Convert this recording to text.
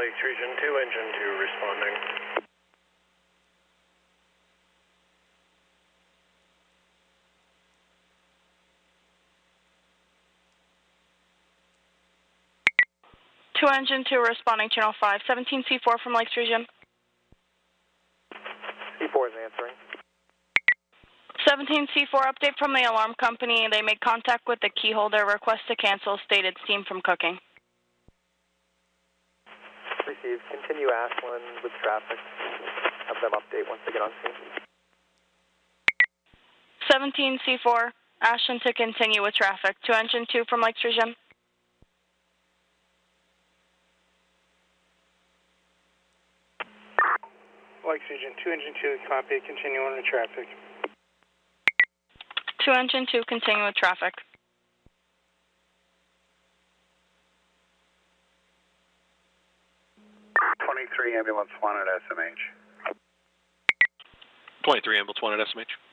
Lakes Region 2, Engine 2 responding. Two Engine 2 responding, channel 5, 17C4 from Lakes Region. C4 is answering. 17C4 update from the alarm company. They made contact with the key holder. Request to cancel. Stated steam from cooking. Received. Continue Ashland with traffic. Have them update once they get on scene. 17C4, Ashland to continue with traffic. Two Engine 2 from Lakes Region. Lakes Region 2, Engine 2, copy. Continue on the traffic. Two Engine 2, continue with traffic. 23 ambulance 1 at SMH. 23 ambulance 1 at SMH.